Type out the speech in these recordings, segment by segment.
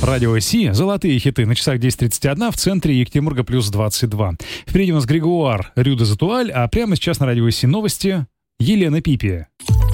Радио Си, золотые хиты. На часах 10:31, в центре Екатеринбурга плюс 22. Впереди у нас Грегуар, Рю де Затуаль, а прямо сейчас на Радио Си новости Елена Пипи.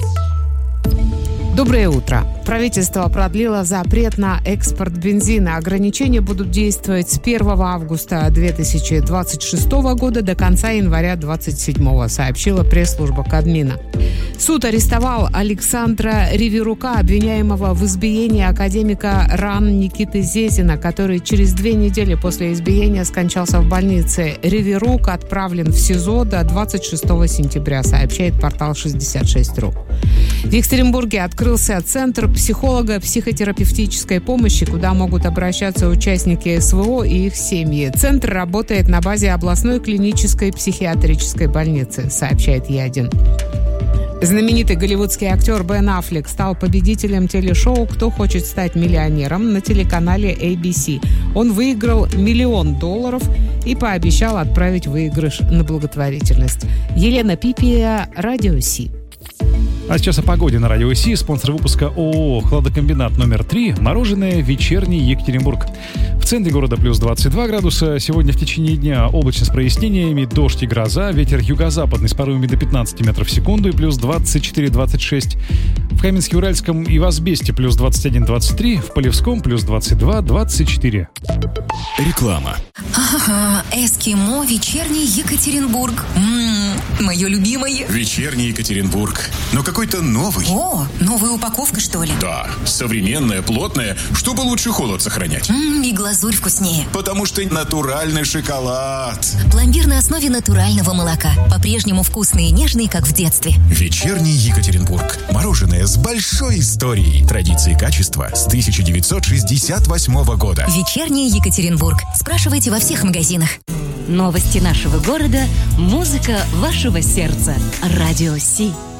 Доброе утро. Правительство продлило запрет на экспорт бензина. Ограничения будут действовать с 1 августа 2026 года до конца января 2027, сообщила пресс-служба Кабмина. Суд арестовал Александра Риверука, обвиняемого в избиении академика РАН Никиты Зезина, который через 2 недели после избиения скончался в больнице. Риверук отправлен в СИЗО до 26 сентября, сообщает портал 66.ру. В Екатеринбурге открылся Центр психолого-психотерапевтической помощи, куда могут обращаться участники СВО и их семьи. Центр работает на базе областной клинической психиатрической больницы, сообщает Е1. Знаменитый голливудский актер Бен Аффлек стал победителем телешоу «Кто хочет стать миллионером» на телеканале ABC. Он выиграл $1 миллион и пообещал отправить выигрыш на благотворительность. Елена Пипия, Радио Си. А сейчас о погоде на Радио Си. Спонсор выпуска ООО «Хладокомбинат номер 3». Мороженое «Вечерний Екатеринбург». В центре города плюс 22 градуса. Сегодня в течение дня облачно с прояснениями, дождь и гроза. Ветер юго-западный с порывами до 15 метров в секунду и плюс 24-26. В Каменске-Уральском и в Асбесте плюс 21-23. В Полевском плюс 22-24. Реклама. Ага, эскимо «Вечерний Екатеринбург». Мое любимое. Вечерний Екатеринбург. Но какой-то новый. О, новая упаковка, что ли? Да, современная, плотная, чтобы лучше холод сохранять. И глазурь вкуснее. Потому что натуральный шоколад. Пломбир на основе натурального молока. По-прежнему вкусный и нежный, как в детстве. Вечерний Екатеринбург. Мороженое с большой историей. Традиции качества с 1968 года. Вечерний Екатеринбург. Спрашивайте во всех магазинах. Новости нашего города, музыка вашего сердца. Радио Си.